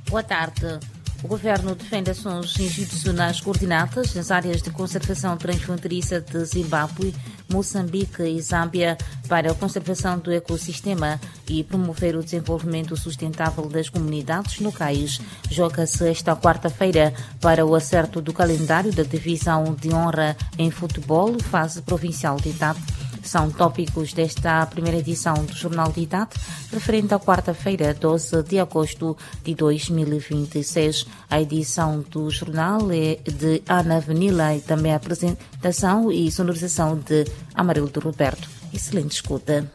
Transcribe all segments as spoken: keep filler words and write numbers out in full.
Boa tarde. O Governo defende ações institucionais coordenadas nas áreas de conservação transfronteiriça de Zimbábue, Moçambique e Zâmbia para a conservação do ecossistema e promover o desenvolvimento sustentável das comunidades locais. Joga-se esta quarta-feira para o acerto do calendário da divisão de honra em futebol, fase provincial de Tete. São tópicos desta primeira edição do Jornal de Tete, referente à quarta-feira, doze de agosto de dois mil e vinte e seis. A edição do jornal é de Ana Venila e também a apresentação e sonorização de Amarildo Roberto. Excelente escuta.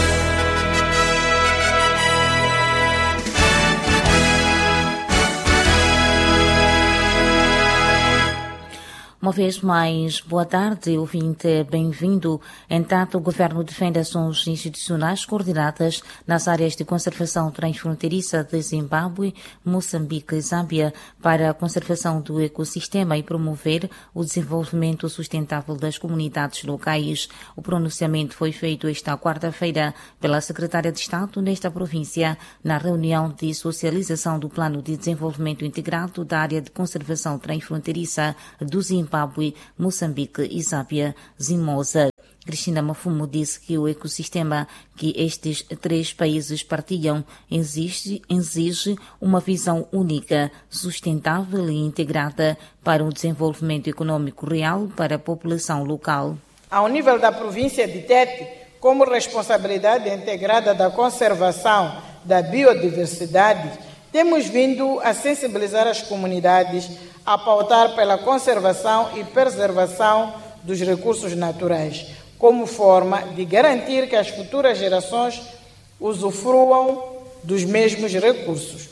Uma vez mais, boa tarde, ouvinte, bem-vindo. Entanto, o Governo defende ações institucionais coordenadas nas áreas de conservação transfronteiriça de Zimbábue, Moçambique e Zâmbia para a conservação do ecossistema e promover o desenvolvimento sustentável das comunidades locais. O pronunciamento foi feito esta quarta-feira pela Secretária de Estado nesta província, na reunião de socialização do Plano de Desenvolvimento Integrado da Área de Conservação Transfronteiriça do Zimbábue, Moçambique e Zâmbia, Zimosa. Cristina Mafumo disse que o ecossistema que estes três países partilham exige, exige uma visão única, sustentável e integrada para o desenvolvimento econômico real para a população local. Ao nível da província de Tete, como responsabilidade integrada da conservação da biodiversidade, temos vindo a sensibilizar as comunidades a pautar pela conservação e preservação dos recursos naturais, como forma de garantir que as futuras gerações usufruam dos mesmos recursos.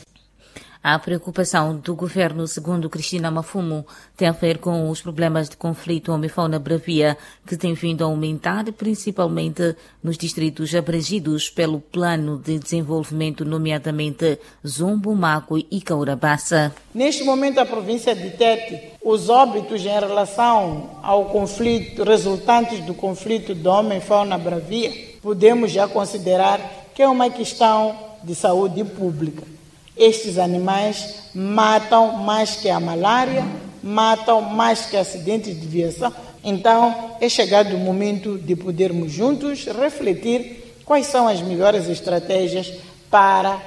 A preocupação do governo, segundo Cristina Mafumo, tem a ver com os problemas de conflito homem-fauna bravia que têm vindo a aumentar, principalmente nos distritos abrangidos pelo Plano de Desenvolvimento, nomeadamente Zumbo, Maco e Caurabaça. Neste momento, a província de Tete, os óbitos em relação ao conflito, resultantes do conflito do homem-fauna bravia, podemos já considerar que é uma questão de saúde pública. Estes animais matam mais que a malária, matam mais que acidentes de viação. Então, é chegado o momento de podermos juntos refletir quais são as melhores estratégias para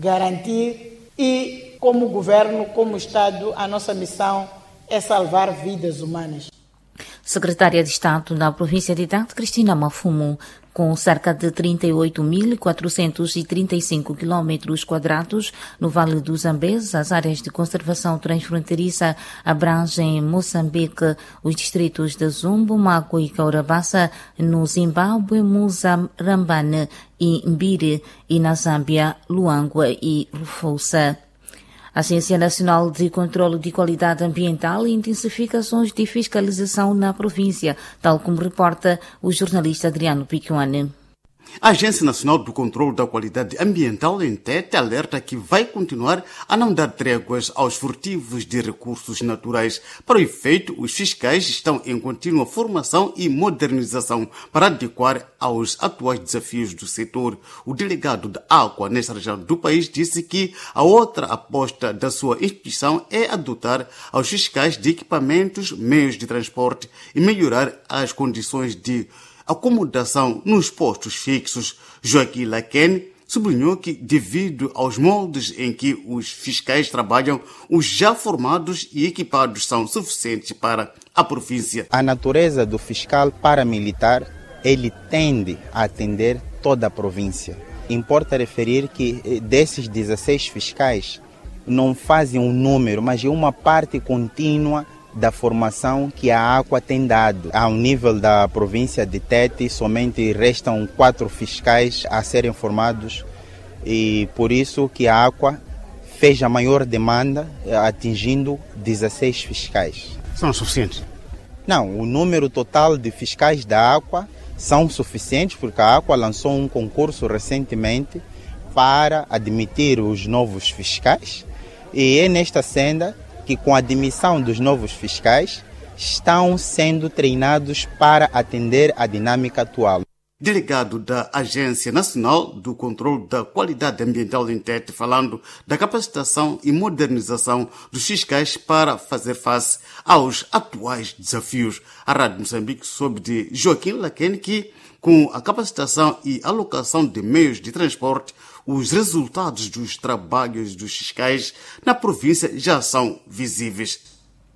garantir e, como governo, como Estado, a nossa missão é salvar vidas humanas. Secretária de Estado na província de Tete, Cristina Mafumo, com cerca de trinta e oito mil quatrocentos e trinta e cinco quilômetros quadrados no Vale do Zambeze, as áreas de conservação transfronteiriça abrangem Moçambique, os distritos de Zumbo, Maco e Caurabaça, no Zimbábue, Muzarambane e Mbiri, e na Zâmbia, Luangwa e Rufousa. A Agência Nacional de Controlo de Qualidade Ambiental intensifica ações de fiscalização na província, tal como reporta o jornalista Adriano Piccione. A Agência Nacional do Controlo da Qualidade Ambiental em Tete alerta que vai continuar a não dar tréguas aos furtivos de recursos naturais. Para o efeito, os fiscais estão em contínua formação e modernização para adequar aos atuais desafios do setor. O delegado da Aqua nesta região do país disse que a outra aposta da sua instituição é adotar aos fiscais de equipamentos, meios de transporte e melhorar as condições de acomodação nos postos fixos. Joaquim Laken sublinhou que, devido aos moldes em que os fiscais trabalham, os já formados e equipados são suficientes para a província. A natureza do fiscal paramilitar, ele tende a atender toda a província. Importa referir que desses dezesseis fiscais não fazem um número, mas é uma parte contínua da formação que a Aqua tem dado. Ao nível da província de Tete, somente restam quatro fiscais a serem formados e por isso que a Aqua fez a maior demanda, atingindo dezesseis fiscais. São suficientes? Não, o número total de fiscais da Aqua são suficientes porque a Aqua lançou um concurso recentemente para admitir os novos fiscais e é nesta senda que, com a admissão dos novos fiscais, estão sendo treinados para atender a dinâmica atual. Delegado da Agência Nacional do Controlo da Qualidade Ambiental em Tete, falando da capacitação e modernização dos fiscais para fazer face aos atuais desafios. A Rádio Moçambique soube de Joaquim Laquene que, com a capacitação e alocação de meios de transporte, os resultados dos trabalhos dos fiscais na província já são visíveis.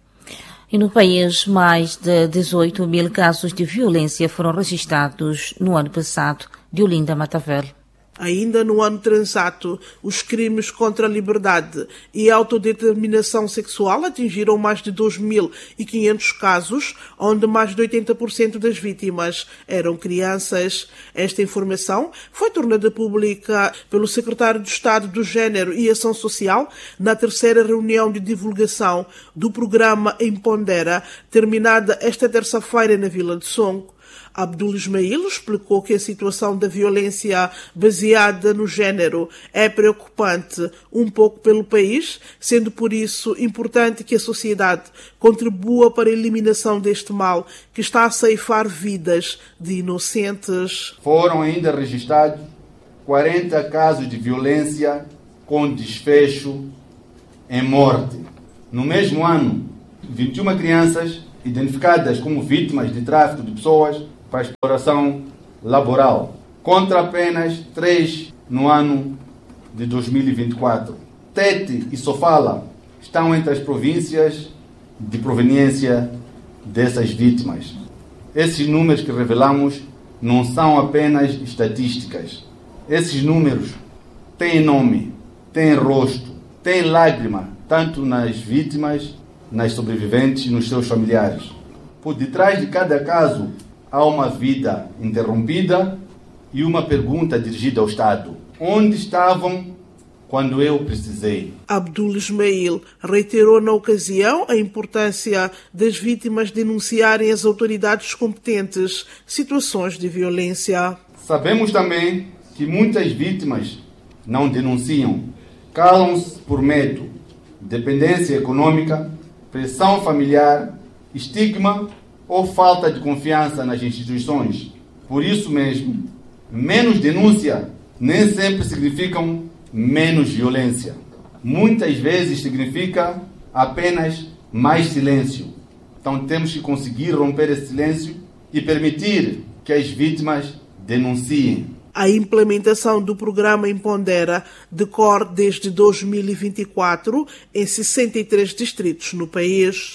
E no país, mais de dezoito mil casos de violência foram registrados no ano passado. Diolinda Matavel. Ainda no ano transato, os crimes contra a liberdade e a autodeterminação sexual atingiram mais de dois mil e quinhentos casos, onde mais de oitenta por cento das vítimas eram crianças. Esta informação foi tornada pública pelo secretário de Estado do Gênero e Ação Social na terceira reunião de divulgação do programa Empodera, terminada esta terça-feira na Vila de Songo. Abdul Ismail explicou que a situação da violência baseada no género é preocupante um pouco pelo país, sendo por isso importante que a sociedade contribua para a eliminação deste mal que está a ceifar vidas de inocentes. Foram ainda registrados quarenta casos de violência com desfecho em morte. No mesmo ano, vinte e uma crianças identificadas como vítimas de tráfico de pessoas para exploração laboral, contra apenas três no ano de dois mil e vinte e quatro. Tete e Sofala estão entre as províncias de proveniência dessas vítimas. Esses números que revelamos não são apenas estatísticas. Esses números têm nome, têm rosto, têm lágrima, tanto nas vítimas, nas sobreviventes e nos seus familiares. Por detrás de cada caso há uma vida interrompida e uma pergunta dirigida ao Estado. Onde estavam quando eu precisei? Abdul Ismail reiterou na ocasião a importância das vítimas denunciarem às autoridades competentes situações de violência. Sabemos também que muitas vítimas não denunciam, calam-se por medo, dependência econômica, pressão familiar, estigma ou falta de confiança nas instituições. Por isso mesmo, menos denúncia nem sempre significam menos violência. Muitas vezes significa apenas mais silêncio. Então temos que conseguir romper esse silêncio e permitir que as vítimas denunciem. A implementação do programa Empodera decorre desde dois mil e vinte e quatro em sessenta e três distritos no país.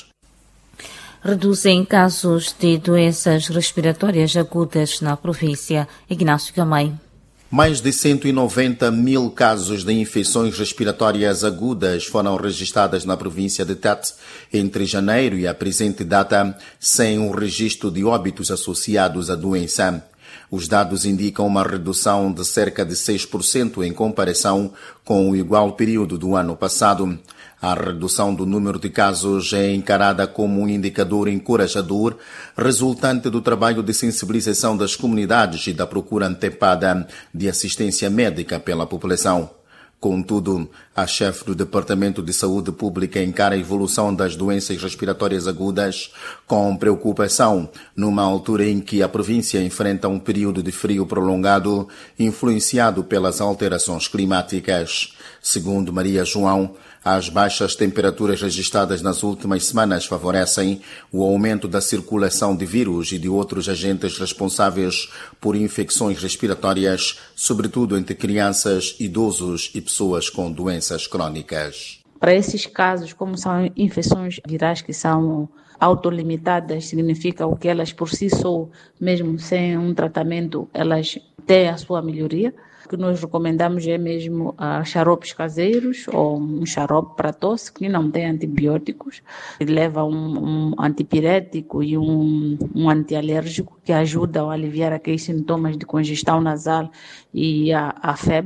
Reduzem casos de doenças respiratórias agudas na província. Ignácio Gamay. Mais de cento e noventa mil casos de infecções respiratórias agudas foram registradas na província de Tete entre janeiro e a presente data, sem um registro de óbitos associados à doença. Os dados indicam uma redução de cerca de seis por cento em comparação com o igual período do ano passado. A redução do número de casos é encarada como um indicador encorajador, resultante do trabalho de sensibilização das comunidades e da procura antecipada de assistência médica pela população. Contudo, a chefe do Departamento de Saúde Pública encara a evolução das doenças respiratórias agudas com preocupação, numa altura em que a província enfrenta um período de frio prolongado, influenciado pelas alterações climáticas. Segundo Maria João, as baixas temperaturas registradas nas últimas semanas favorecem o aumento da circulação de vírus e de outros agentes responsáveis por infecções respiratórias, sobretudo entre crianças, idosos e pessoas com doenças crônicas. Para esses casos, como são infecções virais que são autolimitadas, significa o que elas por si só, mesmo sem um tratamento, elas têm a sua melhoria. O que nós recomendamos é mesmo uh, xaropes caseiros ou um xarope para tosse que não tem antibióticos. Ele leva um, um antipirético e um, um antialérgico que ajudam a aliviar aqueles sintomas de congestão nasal e a, a febre.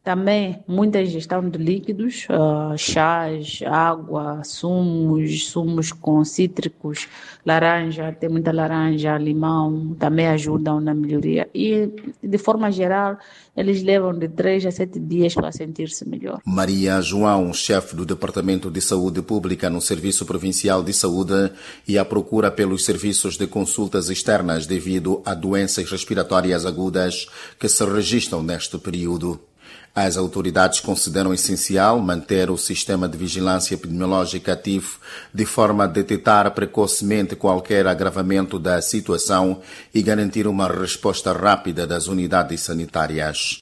Também muita ingestão de líquidos, uh, chás, água, sumos, sumos com cítricos, laranja, tem muita laranja, limão, também ajudam na melhoria. E, de forma geral, eles levam de três a sete dias para sentir-se melhor. Maria João, chefe do Departamento de Saúde Pública no Serviço Provincial de Saúde, e à procura pelos serviços de consultas externas devido a doenças respiratórias agudas que se registram neste período. As autoridades consideram essencial manter o sistema de vigilância epidemiológica ativo de forma a detectar precocemente qualquer agravamento da situação e garantir uma resposta rápida das unidades sanitárias.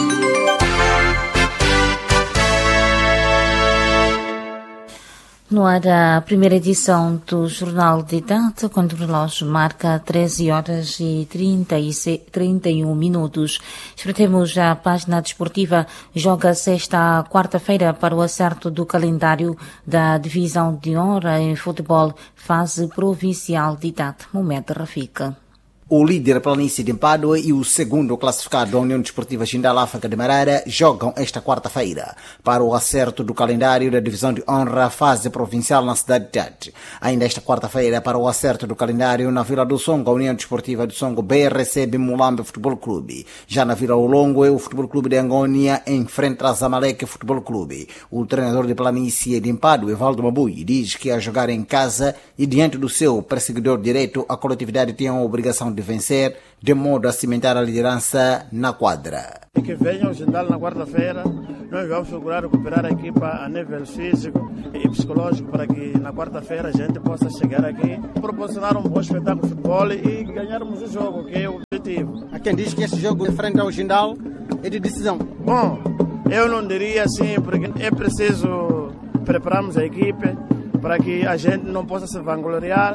No ar, a primeira edição do Jornal de Idade, quando o relógio marca treze horas e trinta e um minutos. Espreitemos a página desportiva. Joga-se esta quarta-feira para o acerto do calendário da Divisão de Honra em futebol, fase provincial de idade. Momento Rafika. O líder Planície de Empadua e o segundo classificado da União Desportiva Jindal África de Marara jogam esta quarta-feira para o acerto do calendário da Divisão de Honra fase provincial na cidade de Tete. Ainda esta quarta-feira para o acerto do calendário na Vila do Songo, a União Desportiva do Songo B recebe Mulambe Futebol Clube. Já na Vila Olongo, o Futebol Clube de Angônia enfrenta a Zamalek Futebol Clube. O treinador de Planície de Empadua, Evaldo Mabui, diz que a jogar em casa e diante do seu perseguidor direito, a coletividade tem a obrigação de vencer, de modo a cimentar a liderança na quadra. E que venham o Jindal na quarta-feira, nós vamos procurar recuperar a equipa a nível físico e psicológico para que na quarta-feira a gente possa chegar aqui, proporcionar um bom espetáculo de futebol e ganharmos o jogo, que é o objetivo. Há quem diz que esse jogo de frente ao Jindal é de decisão. Bom, eu não diria assim, porque é preciso prepararmos a equipe para que a gente não possa se vangloriar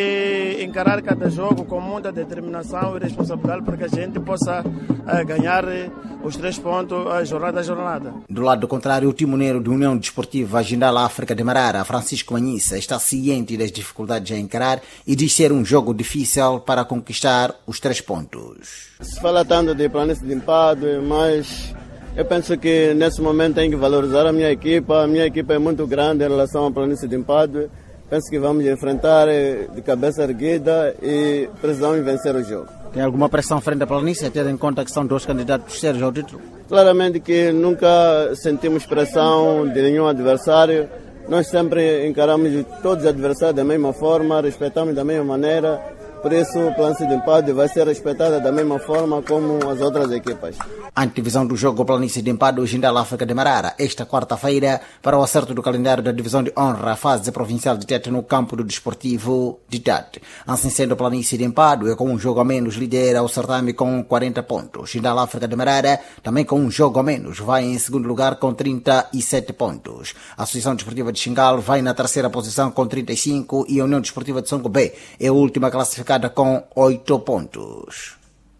e encarar cada jogo com muita determinação e responsabilidade para que a gente possa uh, ganhar os três pontos uh, jornada a jornada. Do lado contrário, o timoneiro da União Desportiva Jindal África de Marara, Francisco Manhissa, está ciente das dificuldades a encarar e diz ser um jogo difícil para conquistar os três pontos. Se fala tanto de Planície de Empadua, mas eu penso que nesse momento tem que valorizar a minha equipa. A minha equipa é muito grande em relação à Planície de Empadua. Penso que vamos enfrentar de cabeça erguida e precisamos vencer o jogo. Tem alguma pressão frente à Planície, tendo em conta que são dois candidatos sérios ao título? Claramente que nunca sentimos pressão de nenhum adversário. Nós sempre encaramos todos os adversários da mesma forma, respeitamos da mesma maneira. Por isso, o Planície de Empadua vai ser respeitada da mesma forma como as outras equipas. A antevisão do jogo Planície de Empadua Jindal África de Marara, esta quarta-feira, para o acerto do calendário da Divisão de Honra, fase provincial de Tete no campo do Desportivo de Tete. Assim sendo, Planície de Empadua, com um jogo a menos, lidera o certame com quarenta pontos. Jindal África de Marara, também com um jogo a menos, vai em segundo lugar com trinta e sete pontos. A Associação Desportiva de Xingal vai na terceira posição com trinta e cinco e a União Desportiva de Songo B é a última classificada com oito pontos.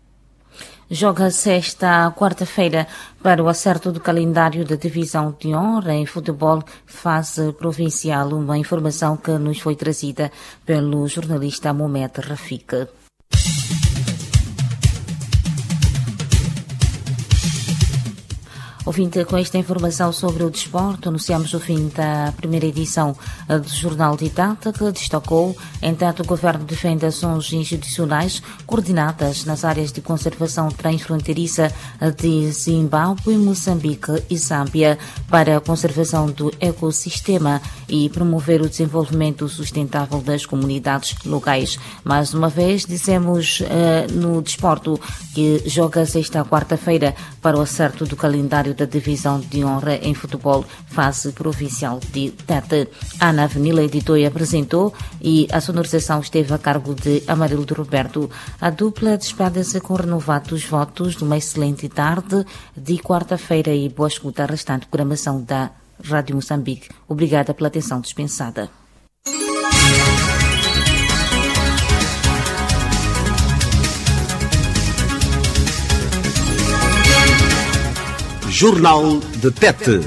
Joga-se esta quarta-feira para o acerto do calendário da Divisão de Honra em futebol fase provincial. Uma informação que nos foi trazida pelo jornalista Mohamed Rafika. Ouvinte, com esta informação sobre o desporto, anunciamos o fim da primeira edição do Jornal de Idade, que destacou, entanto, o Governo defende ações institucionais coordenadas nas áreas de conservação transfronteiriça de Zimbábue, Moçambique e Zâmbia para a conservação do ecossistema e promover o desenvolvimento sustentável das comunidades locais. Mais uma vez, dizemos uh, no desporto que joga-se esta quarta-feira para o acerto do calendário da Divisão de Honra em futebol fase provincial de Tete. Ana Avenila editou e apresentou e a sonorização esteve a cargo de Amarildo Roberto. A dupla despede-se com renovados votos de uma excelente tarde de quarta-feira e boa escuta à restante programação da Rádio Moçambique. Obrigada pela atenção dispensada. Jornal de Tete.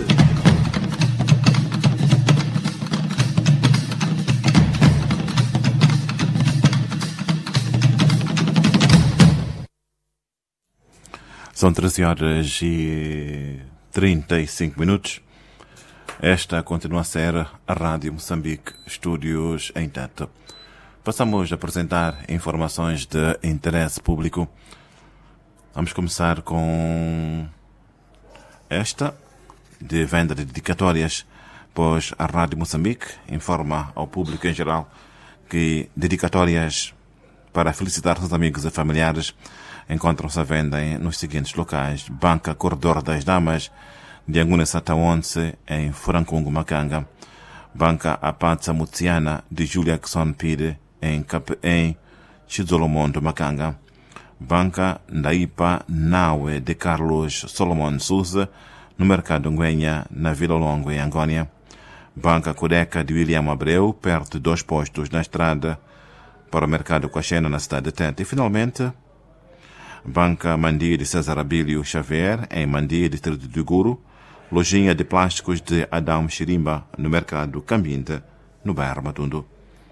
São treze horas e trinta e cinco minutos. Esta continua a ser a Rádio Moçambique, estúdios em Tete. Passamos a apresentar informações de interesse público. Vamos começar com esta, de venda de dedicatórias, pois a Rádio Moçambique informa ao público em geral que dedicatórias para felicitar seus amigos e familiares encontram-se à venda nos seguintes locais: Banca Corredor das Damas, de Anguna Sataonce, em Francongo, Macanga; Banca Apatsa Mutsiana, de Julia Kson Pire, em, Cap... em Chizolomondo, Macanga; Banca Ndaipa Naue, de Carlos Solomon Souza, no Mercado Nguenha, na Vila Longo, em Angônia; Banca Codeca, de William Abreu, perto de dois postos na estrada para o Mercado Coachena, na cidade de Tete; e, finalmente, Banca Mandi de César Abílio Xavier, em Mandi, distrito de Guru; Lojinha de Plásticos de Adão Xirimba, no Mercado Cambinte, no bairro Matundo.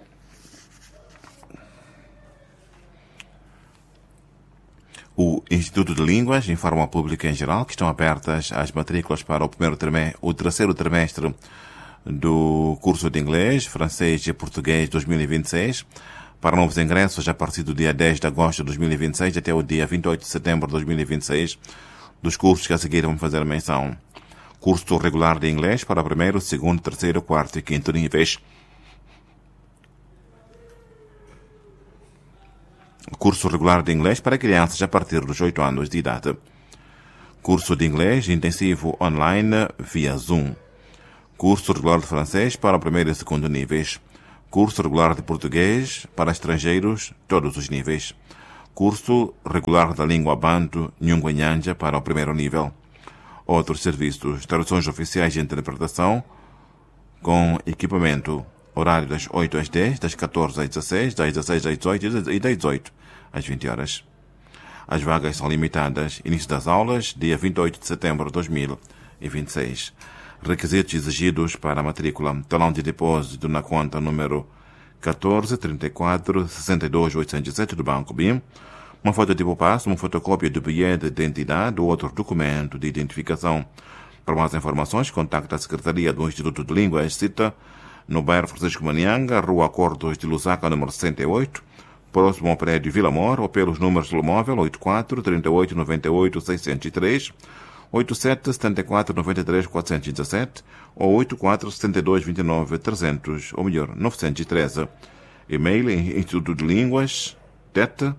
O Instituto de Línguas informa ao público em geral que estão abertas as matrículas para o, primeiro trimestre, o terceiro trimestre do curso de Inglês, Francês e Português dois mil e vinte e seis. Para novos ingressos, a partir do dia dez de agosto de dois mil e vinte e seis até o dia vinte e oito de setembro de dois mil e vinte e seis, dos cursos que a seguir vamos fazer menção: curso regular de inglês para primeiro, segundo, terceiro, quarto e quinto níveis; curso regular de inglês para crianças a partir dos oito anos de idade; curso de inglês intensivo online via Zoom; curso regular de francês para o primeiro e segundo níveis; curso regular de português para estrangeiros, todos os níveis; curso regular da língua banto Nhunguenhanja para o primeiro nível. Outros serviços: traduções oficiais de interpretação com equipamento. Horário das oito às dez, das catorze às dezesseis, das dezesseis às dezoito e das dezoito às vinte horas. As vagas são limitadas. Início das aulas, dia vinte e oito de setembro de dois mil e vinte e seis. Requisitos exigidos para a matrícula: talão de depósito na conta número catorze, trinta e quatro, sessenta e dois, oitocentos e sete do Banco B I M, uma foto de passo, uma fotocópia do bilhete de identidade ou outro documento de identificação. Para mais informações, contacte a Secretaria do Instituto de Línguas, cita no bairro Francisco Manianga, Rua Acordos de Lusaka, número sessenta e oito, próximo ao prédio Vila Mor, ou pelos números de telemóvel oito quatro, trinta e oito, noventa e oito, seiscentos e três, oito sete, setenta e quatro, noventa e três, quatrocentos e dezessete, ou oito quatro, setenta e dois, vinte e nove, trezentos, ou melhor, novecentos e treze. E-mail: Instituto de Línguas, tete,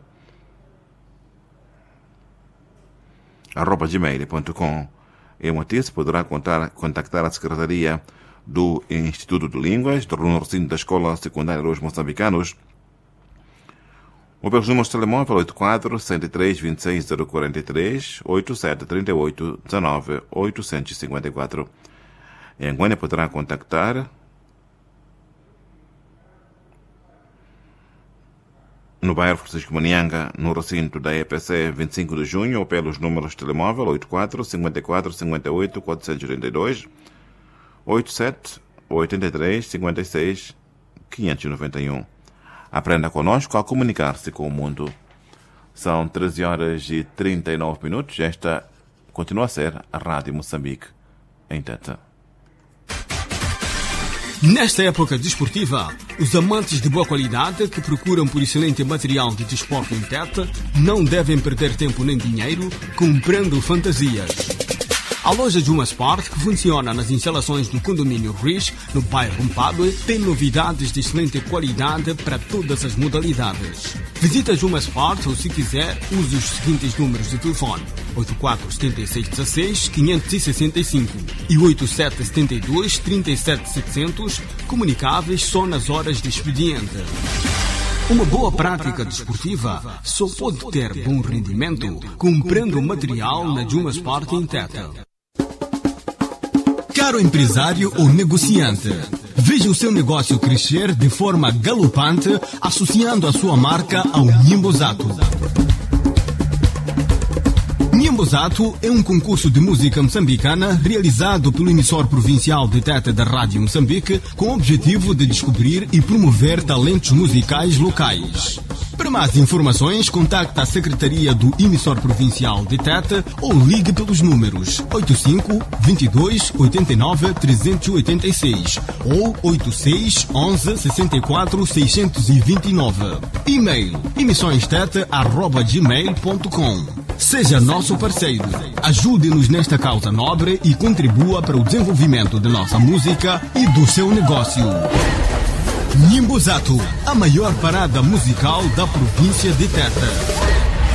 arroba gmail ponto com. Em Matice poderá contar, contactar a Secretaria do Instituto de Línguas, do recinto da Escola Secundária dos Moçambicanos, ou pelos números de telemóvel oito quatro, sessenta e três, vinte e seis, zero quarenta e três, oito sete, trinta e oito, dezenove, oitocentos e cinquenta e quatro. Em Angonia poderá contactar no bairro Francisco Manianga, no recinto da E P C vinte e cinco de junho, ou pelos números de telemóvel oito quatro, cinquenta e quatro, cinquenta e oito, quatrocentos e oitenta e dois, oito sete, oitenta e três, cinquenta e seis, quinhentos e noventa e um. Aprenda conosco a comunicar-se com o mundo. São treze horas e trinta e nove minutos. Esta continua a ser a Rádio Moçambique, em Tete. Nesta época desportiva, os amantes de boa qualidade que procuram por excelente material de desporto em Tete não devem perder tempo nem dinheiro comprando fantasias. A loja Juma Sport, que funciona nas instalações do condomínio Riz, no bairro Mpadue, tem novidades de excelente qualidade para todas as modalidades. Visite a Juma Sport ou, se quiser, use os seguintes números de telefone: oito quatro, sete seis, um seis, quinhentos e sessenta e cinco e oito sete sete dois, trinta e sete, setecentos, comunicáveis só nas horas de expediente. Uma boa prática desportiva só pode ter bom rendimento comprando material na Juma Sport em Tete. Caro empresário ou negociante, veja o seu negócio crescer de forma galopante associando a sua marca ao Nimbozato. Nhimbozato é um concurso de música moçambicana realizado pelo emissor provincial de Tete da Rádio Moçambique com o objetivo de descobrir e promover talentos musicais locais. Para mais informações, contacte a Secretaria do Emissor Provincial de Tete ou ligue pelos números oitenta e cinco, vinte e dois, oitenta e nove, trezentos e oitenta e seis ou oitenta e seis, onze, sessenta e quatro, seiscentos e vinte e nove. E-mail emissõestete arroba gmail ponto com. Seja nosso parceiro. Ajude-nos nesta causa nobre e contribua para o desenvolvimento de nossa música e do seu negócio. Nhimbozato, a maior parada musical da província de Tete.